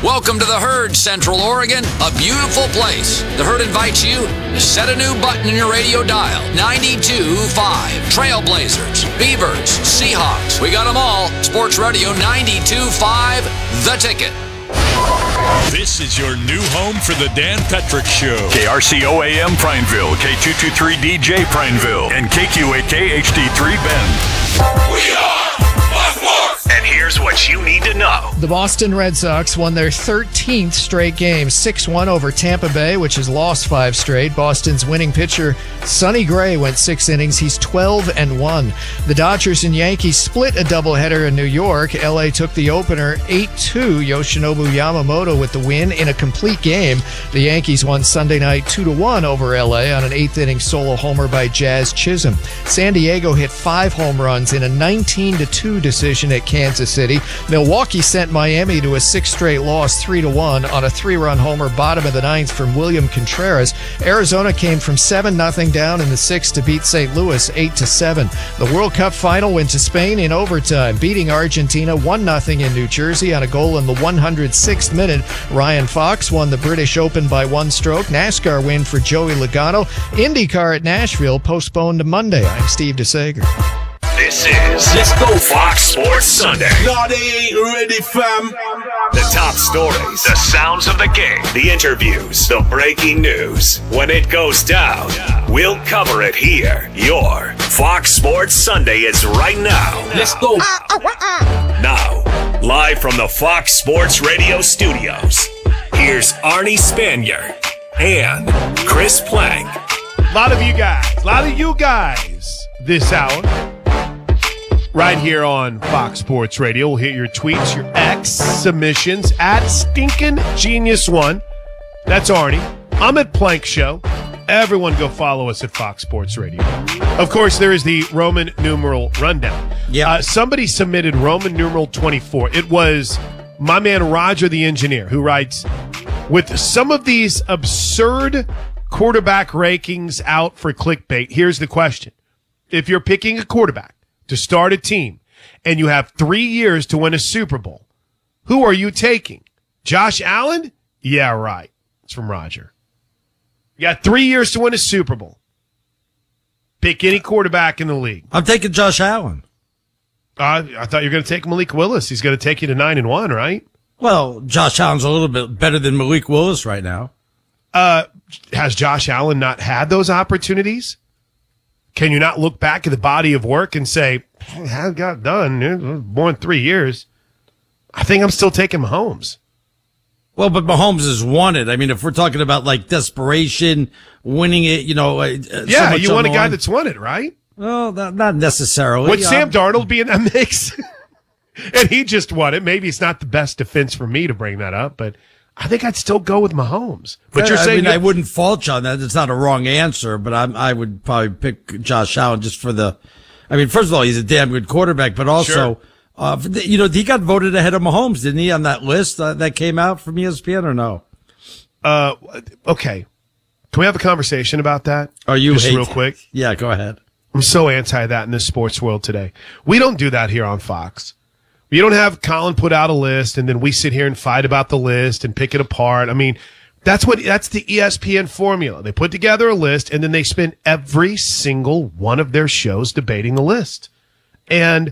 Welcome to the Herd, Central Oregon, a beautiful place. The Herd invites you to set a new button in your radio dial. 92.5. Trailblazers, Beavers, Seahawks. We got them all. Sports Radio 92.5, The Ticket. This is your new home for the Dan Petrick Show. KRCO AM Prineville, K223DJ Prineville, and KQAK HD3 Bend. We are Buffalo. And here's what you need to know. The Boston Red Sox won their 13th straight game, 6-1 over Tampa Bay, which has lost 5 straight. Boston's winning pitcher, Sonny Gray, went 6 innings. He's 12-1. The Dodgers and Yankees split a doubleheader in New York. LA took the opener 8-2. Yoshinobu Yamamoto with the win in a complete game. The Yankees won Sunday night 2-1 over LA on an 8th-inning solo homer by Jazz Chisholm. San Diego hit 5 home runs in a 19-2 decision at Kansas City. Milwaukee sent Miami to a 6th straight loss, 3-1 on a 3-run homer bottom of the 9th from William Contreras. Arizona came from 7-0 down in the 6th to beat St. Louis 8-7. The World Cup final went to Spain in overtime, beating Argentina 1-0 in New Jersey on a goal in the 106th minute. Ryan Fox won the British Open by 1 stroke. NASCAR win for Joey Logano. IndyCar at Nashville postponed to Monday. I'm Steve DeSager. This is Let's Go Fox Sports Sunday. No, they ain't ready, fam. The top stories, the sounds of the game, the interviews, the breaking news. When it goes down, we'll cover it here. Your Fox Sports Sunday is right now. Let's go. Now, live from the Fox Sports Radio studios, here's Arnie Spanier and Chris Plank. A lot of you guys this hour. Right here on Fox Sports Radio. We'll hit your tweets, your X submissions at Stinkin' Genius One. That's Arnie. I'm at Plank Show. Everyone go follow us at Fox Sports Radio. Of course, there is the Roman numeral rundown. Yeah. Somebody submitted Roman numeral 24. It was my man Roger the engineer who writes, with some of these absurd quarterback rankings out for clickbait, here's the question. If you're picking a quarterback to start a team, and you have 3 years to win a Super Bowl, who are you taking? Josh Allen? Yeah, right. It's from Roger. You got 3 years to win a Super Bowl. Pick any quarterback in the league. I'm taking Josh Allen. I thought you were going to take Malik Willis. He's going to take you to 9-1, right? Well, Josh Allen's a little bit better than Malik Willis right now. Has Josh Allen not had those opportunities? Can you not look back at the body of work and say, I got done, more than 3 years? I think I'm still taking Mahomes. Well, but Mahomes has won it. I mean, if we're talking about like desperation, winning it, yeah, you want a guy that's won it, right? Well, not necessarily. Would Sam Darnold be in that mix? And he just won it. Maybe it's not the best defense for me to bring that up, but I think I'd still go with Mahomes. But you're saying I wouldn't fault you on that. It's not a wrong answer, but I would probably pick Josh Allen just for first of all, he's a damn good quarterback, but also, he got voted ahead of Mahomes, didn't he, on that list that came out from ESPN or no? Okay. Can we have a conversation about that? Just real quick? Yeah, go ahead. I'm so anti that in this sports world today. We don't do that here on Fox. You don't have Colin put out a list and then we sit here and fight about the list and pick it apart. I mean, that's the ESPN formula. They put together a list and then they spend every single one of their shows debating the list. And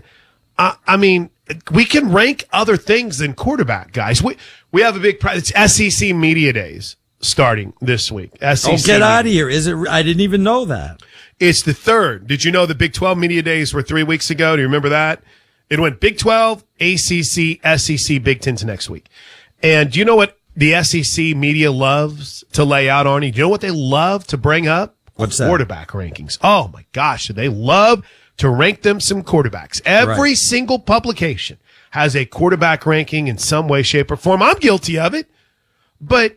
we can rank other things than quarterback, guys. We have a big it's SEC Media Days starting this week. SEC get out of here. Is it? I didn't even know that. It's the 3rd. Did you know the Big 12 Media Days were 3 weeks ago? Do you remember that? It went Big 12, ACC, SEC, Big 10 next week. And do you know what the SEC media loves to lay out, Arnie? Do you know what they love to bring up? What's that? Quarterback rankings. Oh, my gosh. They love to rank them some quarterbacks. Every single publication has a quarterback ranking in some way, shape, or form. I'm guilty of it. But,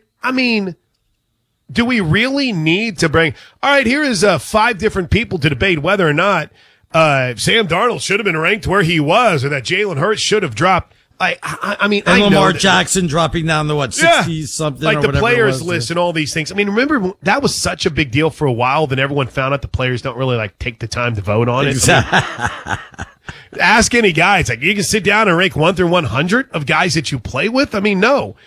do we really need to bring – all right, here is 5 different people to debate whether or not – Sam Darnold should have been ranked where he was, or that Jalen Hurts should have dropped. And Lamar Jackson dropping down to 60 something, like or the whatever players list and all these things. Remember that was such a big deal for a while. Then everyone found out the players don't really take the time to vote on it. Exactly. Ask any guy. It's like you can sit down and rank 1 through 100 of guys that you play with. No.